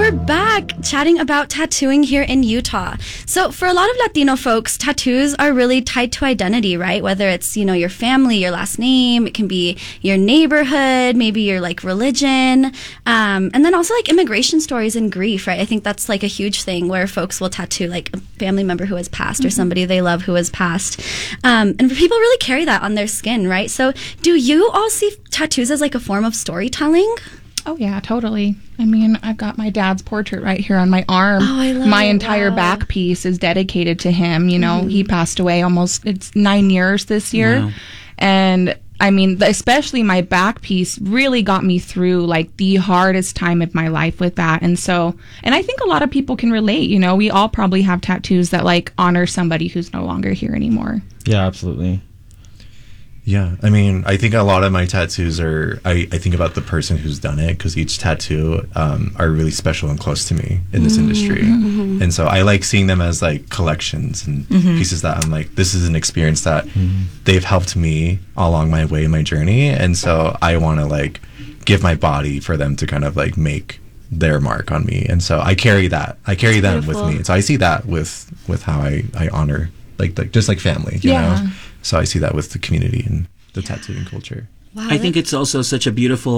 we're back chatting about tattooing here in Utah. So for a lot of Latino folks, tattoos are really tied to identity, right? Whether it's, your family, your last name, it can be your neighborhood, maybe your religion, and then also immigration stories and grief, right? I think that's a huge thing where folks will tattoo a family member who has passed or somebody they love who has passed. And people really carry that on their skin, right? So do you all see tattoos as a form of storytelling? Oh, yeah, totally. I mean, I've got my dad's portrait right here on my arm. Oh, I love my it. entire Wow. back piece is dedicated to him. He passed away it's 9 years this year. Wow. And I mean, especially my back piece really got me through the hardest time of my life with that. And I think a lot of people can relate. We all probably have tattoos that honor somebody who's no longer here anymore. Yeah, absolutely. Yeah, I mean, I think a lot of my tattoos are, I think about the person who's done it, because each tattoo are really special and close to me in this industry. And so I like seeing them as collections and pieces that I'm this is an experience that they've helped me along my way in my journey. And so I want to give my body for them to kind of make their mark on me. And so I carry them with me. So I see that with how I honor just family, you know? So I see that with the community and the tattooing culture. Wow, I think it's also such a beautiful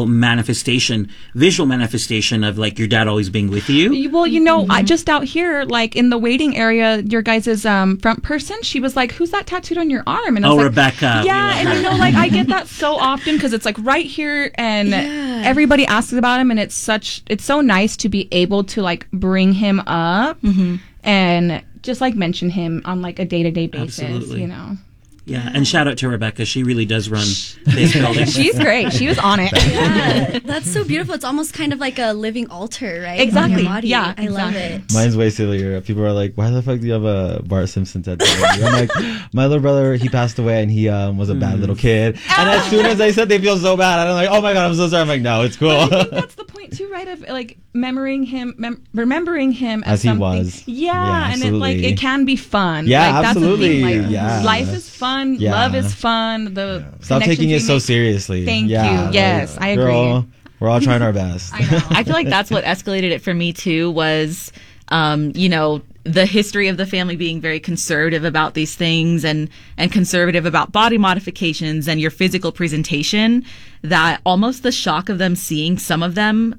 visual manifestation of your dad always being with you. Well, I just out here, in the waiting area, your guys' front person, she was like, "Who's that tattooed on your arm?" And I was Rebecca. Yeah, and I get that so often because it's right here, and everybody asks about him, and it's so nice to be able to bring him up and just mention him on a day-to-day basis. Absolutely. Yeah, and shout out to Rebecca. She really does run this building. She's great. She was on it. Yeah, that's so beautiful. It's almost kind of like a living altar, right? Exactly. On your body. Yeah, I love it. Mine's way sillier. People are like, why the fuck do you have a Bart Simpson tattoo? I'm like, my little brother, he passed away and he was a bad little kid. And as soon as I said they feel so bad, I'm like, oh my God, I'm so sorry. I'm like, no, it's cool. But I think that's the point too, right? Of remembering him as he something. was. Yeah, and absolutely. it can be fun. Yeah, that's absolutely. The thing. Yeah. Life is fun. Yeah. Love is fun. Stop taking it so seriously. Thank you. Yes, I agree. We're all trying our best. I know. I feel like that's what escalated it for me too was, the history of the family being very conservative about these things and conservative about body modifications and your physical presentation, that almost the shock of them seeing some of them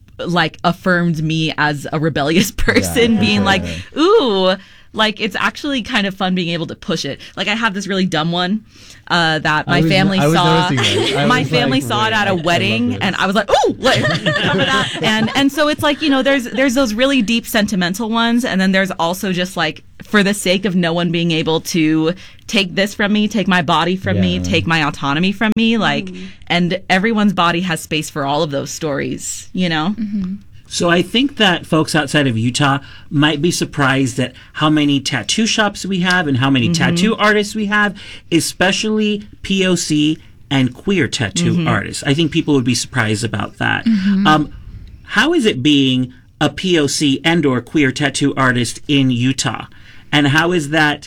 affirmed me as a rebellious person, being ooh, it's actually kind of fun being able to push it. I have this really dumb one that my family saw. My family saw it at a wedding, and I was like, "Ooh, remember that?" And so it's there's those really deep sentimental ones, and then there's also just for the sake of no one being able to take this from me, take my body from me, take my autonomy from me, and everyone's body has space for all of those stories, Mm-hmm. So I think that folks outside of Utah might be surprised at how many tattoo shops we have and how many tattoo artists we have, especially POC and queer tattoo artists. I think people would be surprised about that. How is it being a POC and or queer tattoo artist in Utah? And how is that,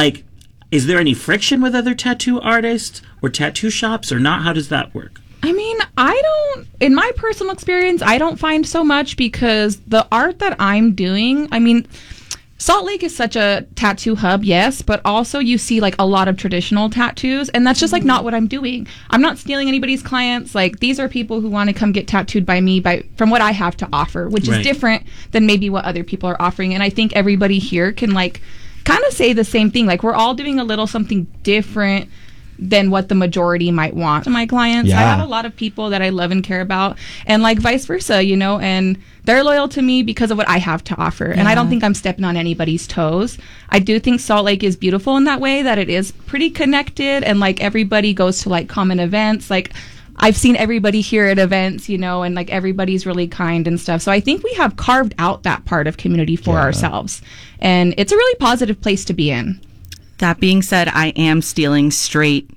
is there any friction with other tattoo artists or tattoo shops or not? How does that work? I mean, in my personal experience, I don't find so much, because the art that I'm doing, Salt Lake is such a tattoo hub, yes, but also you see a lot of traditional tattoos, and that's just not what I'm doing. I'm not stealing anybody's clients. These are people who want to come get tattooed by me from what I have to offer, which is different than maybe what other people are offering. And I think everybody here can kind of say the same thing. We're all doing a little something different than what the majority might want. My clients, I have a lot of people that I love and care about, and vice versa, and they're loyal to me because of what I have to offer. And I don't think I'm stepping on anybody's toes. I do think Salt Lake is beautiful in that way, that it is pretty connected, and everybody goes to common events. I've seen everybody here at events, and everybody's really kind and stuff. So I think we have carved out that part of community for ourselves, and it's a really positive place to be in. That being said, I am stealing straight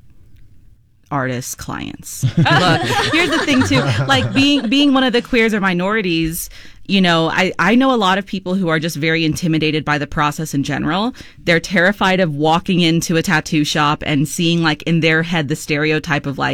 artist clients. Look, here's the thing too, being one of the queers or minorities, I know a lot of people who are just very intimidated by the process in general. They're terrified of walking into a tattoo shop and seeing in their head the stereotype of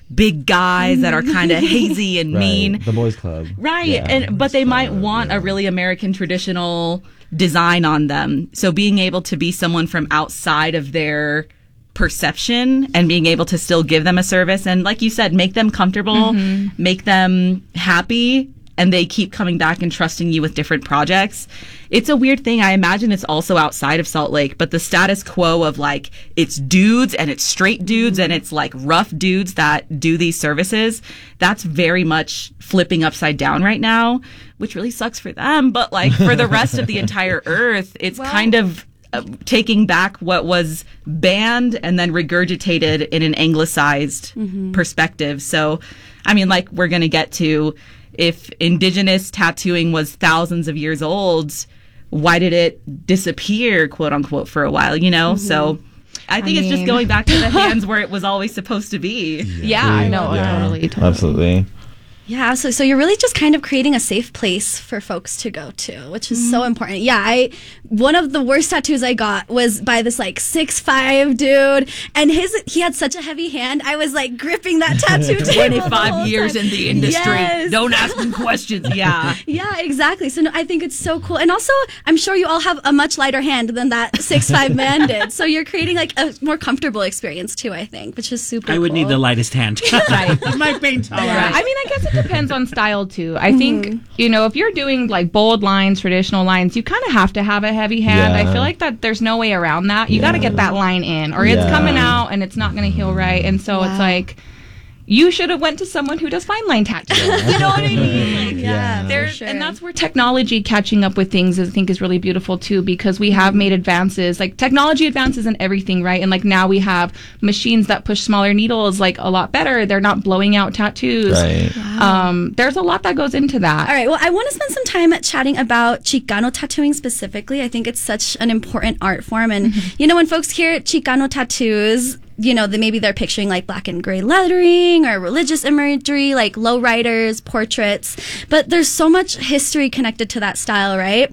big guys that are kind of hazy and Right. mean. The boys club. Right. Yeah, But they might club, want yeah. a really American traditional design on them. So being able to be someone from outside of their perception and being able to still give them a service and, like you said, make them comfortable, make them happy, and they keep coming back and trusting you with different projects. It's a weird thing. I imagine it's also outside of Salt Lake, but the status quo of like it's dudes and it's straight dudes and it's like rough dudes that do these services, that's very much flipping upside down right now, which really sucks for them. But like for the rest of the entire earth, it's kind of taking back what was banned and then regurgitated in an anglicized perspective. So, I mean, like we're going to get to, if indigenous tattooing was thousands of years old, why did it disappear, quote unquote, for a while, you know? So I think it's just going back to the hands where it was always supposed to be. Yeah, I know. Totally. Absolutely. Yeah, so you're really just kind of creating a safe place for folks to go to, which is so important. Yeah, one of the worst tattoos I got was by this like 6'5" dude, and he had such a heavy hand. I was like gripping that tattoo table the 25 whole years time. in the industry. Yes. Don't ask them questions. Yeah. Yeah, exactly. So no, I think it's so cool. And also, I'm sure you all have a much lighter hand than that 6'5" man did. So you're creating like a more comfortable experience too, I think, which is super I would cool. need the lightest hand. Right. My pain tolerance. I mean, I guess it depends on style too. I think, you know, if you're doing like bold lines, traditional lines, you kind of have to have a heavy hand. Yeah. I feel like that there's no way around that. You got to get that line in, or it's Yeah. coming out and it's not going to heal right. And so it's like, you should have went to someone who does fine line tattoos. You know what I mean? Like, Yeah, for there's, sure. and that's where technology catching up with things I think is really beautiful too, because we have made advances, like technology advances in everything, right? And like now we have machines that push smaller needles like a lot better. They're not blowing out tattoos. Right. There's a lot that goes into that. All right. Well, I want to spend some time chatting about Chicano tattooing specifically. I think it's such an important art form. And, you know, when folks hear Chicano tattoos, you know, maybe they're picturing like black and gray lettering or religious imagery, like lowriders, portraits. But there's so much history connected to that style, right?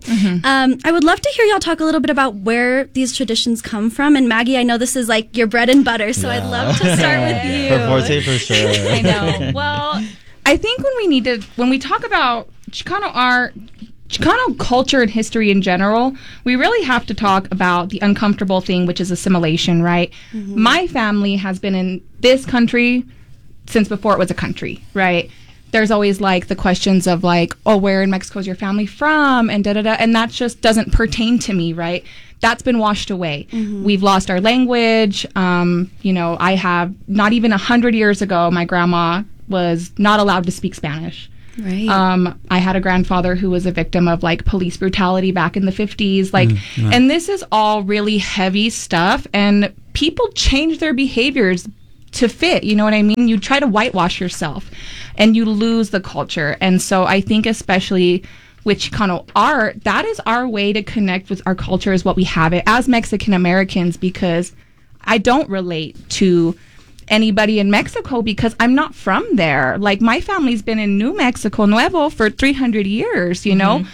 I would love to hear y'all talk a little bit about where these traditions come from. And Maggie, I know this is like your bread and butter, so I'd love to start with you. Her forte for sure. I know. Well, I think when we talk about Chicano art, Chicano culture and history in general, we really have to talk about the uncomfortable thing, which is assimilation, right? My family has been in this country since before it was a country, right? There's always like the questions of like, oh, where in Mexico is your family from? And da-da-da. And that just doesn't pertain to me, right? That's been washed away. We've lost our language. You know, I have not even 100 years ago, my grandma was not allowed to speak Spanish. Right. I had a grandfather who was a victim of like police brutality back in the 50s. Like, and this is all really heavy stuff, and people change their behaviors to fit. You know what I mean? You try to whitewash yourself and you lose the culture. And so I think especially with Chicano art, that is our way to connect with our culture, is what we have it as Mexican Americans, because I don't relate to anybody in Mexico because I'm not from there. Like, my family's been in New Mexico Nuevo for 300 years, you know?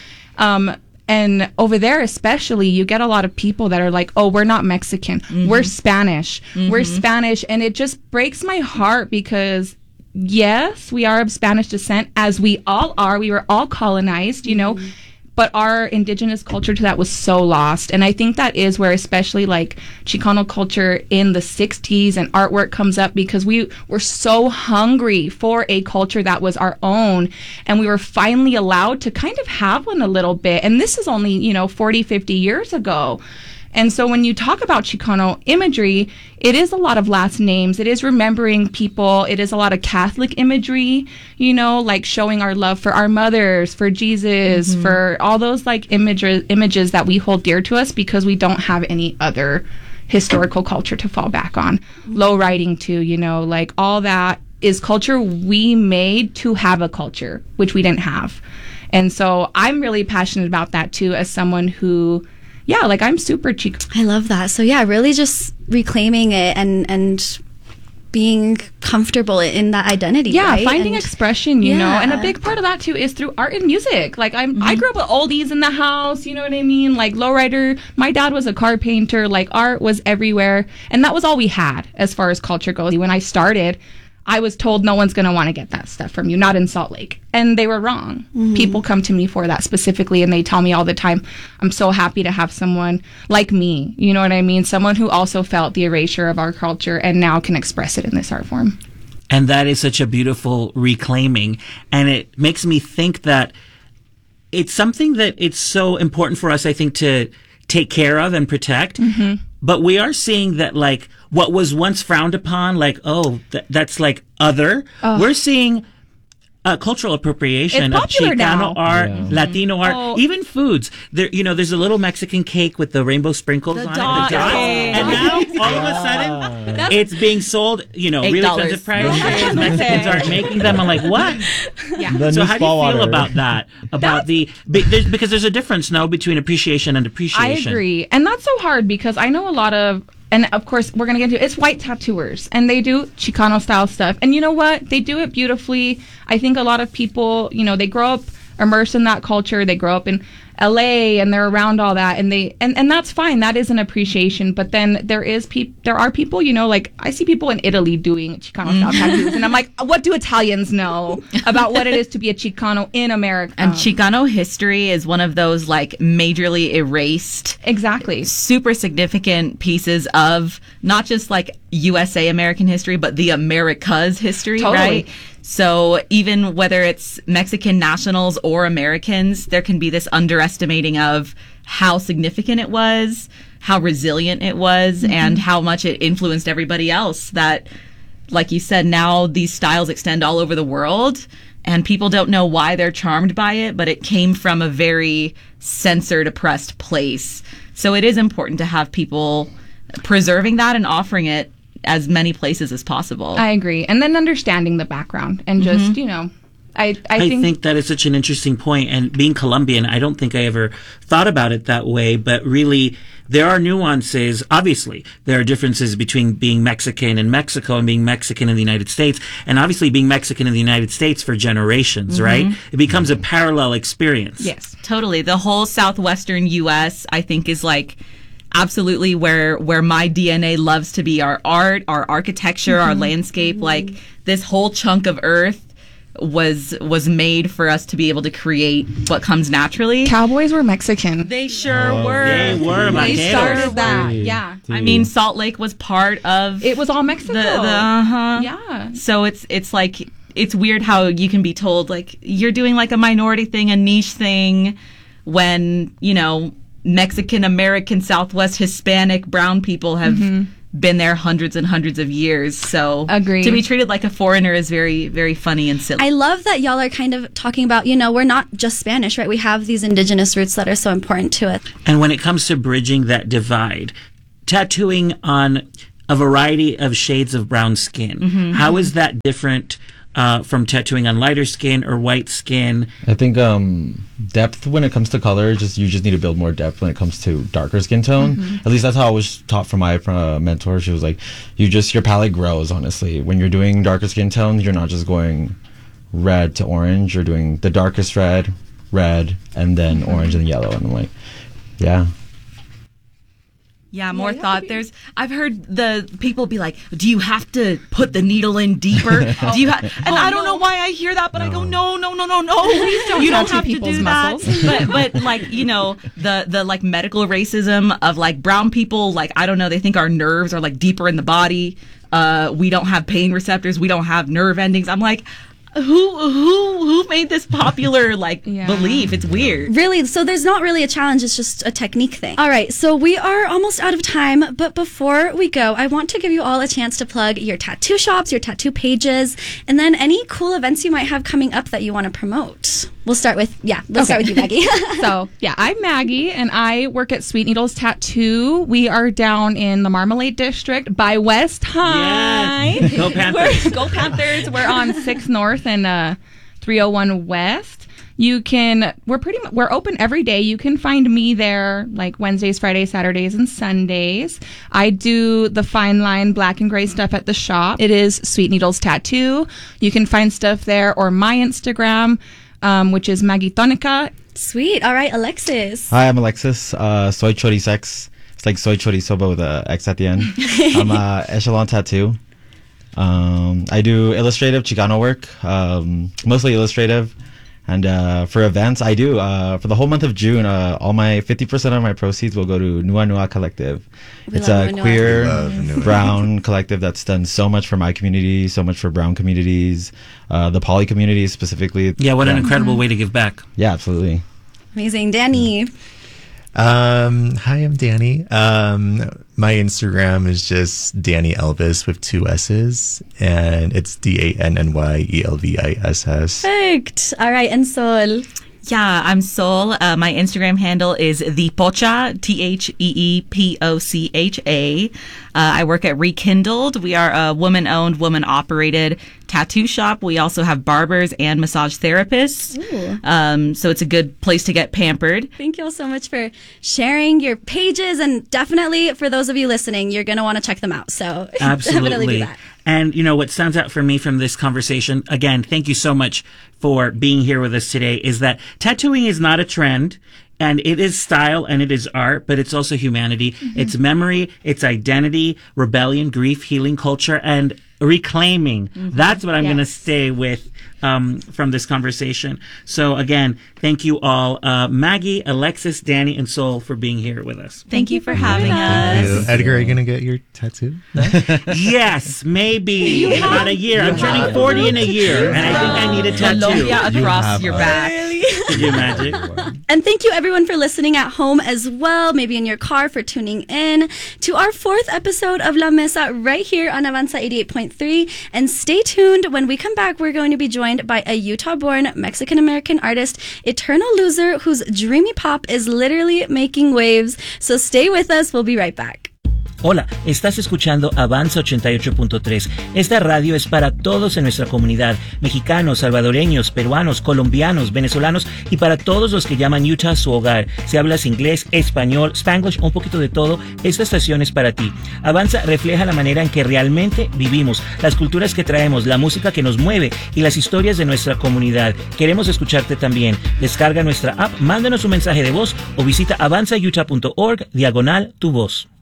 And over there especially, you get a lot of people that are like, oh, we're not Mexican. We're Spanish. We're Spanish. And it just breaks my heart because, yes, we are of Spanish descent, as we all are. We were all colonized, you know? But our indigenous culture to that was so lost. And I think that is where especially like Chicano culture in the 60s and artwork comes up, because we were so hungry for a culture that was our own. And we were finally allowed to kind of have one a little bit. And this is only, you know, 40, 50 years ago. And so when you talk about Chicano imagery, it is a lot of last names. It is remembering people. It is a lot of Catholic imagery, you know, like showing our love for our mothers, for Jesus, for all those like images that we hold dear to us because we don't have any other historical culture to fall back on. Low riding too, you know, like all that is culture we made to have a culture, which we didn't have. And so I'm really passionate about that too, as someone who, yeah, like I'm super Chico. I love that. So yeah, really just reclaiming it and being comfortable in that identity. Yeah, right? finding And- expression, you know, Yeah. and a big part of that too is through art and music. Like I grew up with oldies in the house, you know what I mean? Like lowrider. My dad was a car painter. Like art was everywhere, and that was all we had as far as culture goes. When I started, I was told no one's going to want to get that stuff from you, not in Salt Lake. And they were wrong. People come to me for that specifically, and they tell me all the time, I'm so happy to have someone like me. You know what I mean? Someone who also felt the erasure of our culture and now can express it in this art form. And that is such a beautiful reclaiming. And it makes me think that it's something that it's so important for us, I think, to take care of and protect. But we are seeing that, like, what was once frowned upon, like, that's like other. We're seeing cultural appropriation It's of popular Chicano now. art, Latino art, even foods. There, there's a little Mexican cake with the rainbow sprinkles on it. dot cake. And now, all of a sudden, it's being sold, really $8. expensive prices. Mexicans aren't making them. I'm like, what? The So new how do you Spallwater. feel about that? Because there's a difference now between appreciation and I depreciation. agree. And that's so hard because I know a lot of, and of course we're going to get into it's white tattooers, and they do Chicano style stuff. And you know what? They do it beautifully. I think a lot of people, they grow up immersed in that culture. They grow up in LA and they're around all that, and and that's fine. That is an appreciation. But then there are people, like I see people in Italy doing Chicano style tattoos, and I'm like, what do Italians know about what it is to be a Chicano in America? And Chicano history is one of those like majorly erased, exactly. super significant pieces of not just like USA American history, but the Americas history, Totally. right? So even whether it's Mexican nationals or Americans, there can be this underestimating of how significant it was, how resilient it was, and how much it influenced everybody else. That, like you said, now these styles extend all over the world, and people don't know why they're charmed by it, but it came from a very censored, oppressed place. So it is important to have people preserving that and offering it as many places as possible. I agree. And then understanding the background and just, I think that is such an interesting point. And being Colombian, I don't think I ever thought about it that way, but really there are nuances. Obviously, there are differences between being Mexican in Mexico and being Mexican in the United States. And obviously being Mexican in the United States for generations, right? It becomes a parallel experience. yes. Totally. The whole southwestern U.S., I think, is like absolutely where my DNA loves to be. Our art, our architecture, our landscape, like this whole chunk of earth was made for us to be able to create what comes naturally. Cowboys were Mexican. They sure were. They were They vaqueros. started that. Yeah. I mean, Salt Lake was part of It was all Mexico. Yeah. So it's like it's weird how you can be told like you're doing like a minority thing, a niche thing, when Mexican American, Southwest Hispanic, brown people have been there hundreds and hundreds of years. So Agreed. to be treated like a foreigner is very, very funny and silly. I love that y'all are kind of talking about, we're not just Spanish, right? We have these indigenous roots that are so important to it. And when it comes to bridging that divide, tattooing on a variety of shades of brown skin, how is that different from tattooing on lighter skin or white skin? I think depth when it comes to color, you just need to build more depth when it comes to darker skin tone. At least that's how I was taught from my mentor. She was like, your palette grows, honestly. When you're doing darker skin tones, you're not just going red to orange. You're doing the darkest red, and then orange and yellow. And I'm like, yeah. Yeah, more thought. I've heard the people be like, "Do you have to put the needle in deeper? Do you?" And I don't know why I hear that, but I go, "No, please don't. You don't tattoo have to people's do muscles." that." but like the like medical racism of like brown people, like I don't know, they think our nerves are like deeper in the body. We don't have pain receptors. We don't have nerve endings. I'm like, who made this popular belief? It's weird. Really, so there's not really a challenge, it's just a technique thing. All right, so we are almost out of time, but before we go, I want to give you all a chance to plug your tattoo shops, your tattoo pages, and then any cool events you might have coming up that you want to promote. We'll start with, start with you, Maggie. So, I'm Maggie, and I work at Sweet Needles Tattoo. We are down in the Marmalade District by West High. Yes. Go Panthers. Go Panthers. We're on 6 North and 301 West. We're open every day. You can find me there like Wednesdays, Fridays, Saturdays, and Sundays. I do the fine line black and gray stuff at the shop. It is Sweet Needles Tattoo. You can find stuff there, or my Instagram, which is Maggie Tonica. Sweet. All right, Alexis. Hi, I'm Alexis. Soy Chorisex. It's like soy chorizo, but with a X at the end. I'm Echelon Tattoo. I do illustrative Chicano work, mostly illustrative. And for events, I do. For the whole month of June, all my 50% of my proceeds will go to Nua Nua Collective. It's a queer brown collective that's done so much for my community, so much for brown communities, the poly community specifically. Yeah, what an incredible way to give back. Yeah, absolutely. Amazing. Danny. Hi, I'm Danny. My Instagram is just Danny Elvis with 2 S's, and it's DANNYELVISS. Perfect. All right, and Sol. Yeah, I'm Sol. My Instagram handle is ThePocha, TheePocha. I work at Rekindled. We are a woman-owned, woman-operated tattoo shop. We also have barbers and massage therapists. So it's a good place to get pampered. Thank you all so much for sharing your pages, and definitely for those of you listening, you're going to want to check them out. So definitely do that. And, you know, what stands out for me from this conversation, again, thank you so much for being here with us today, is that tattooing is not a trend. And it is style and it is art, but it's also humanity. It's memory, it's identity, rebellion, grief, healing, culture, and reclaiming. That's what I'm going to stay with from this conversation. So again, thank you all, Maggie, Alexis, Danny, and Sol, for being here with us. Thank you for having us. Edgar, are you going to get your tattoo? Yes, maybe in about a year. I'm turning 40 in a year, and I think I need a tattoo. Yeah, across your back. Could you imagine? And thank you everyone for listening at home as well, maybe in your car, for tuning in to our 4th episode of La Mesa right here on Avanza 88.3. And stay tuned. When we come back, we're going to be joined by a Utah-born Mexican-American artist, Eternal Loser, whose dreamy pop is literally making waves. So stay with us. We'll be right back. Hola, estás escuchando Avanza 88.3. Esta radio es para todos en nuestra comunidad, mexicanos, salvadoreños, peruanos, colombianos, venezolanos y para todos los que llaman Utah su hogar. Si hablas inglés, español, Spanglish o un poquito de todo, esta estación es para ti. Avanza refleja la manera en que realmente vivimos, las culturas que traemos, la música que nos mueve y las historias de nuestra comunidad. Queremos escucharte también. Descarga nuestra app, mándanos un mensaje de voz o visita avanzautah.org/tu voz.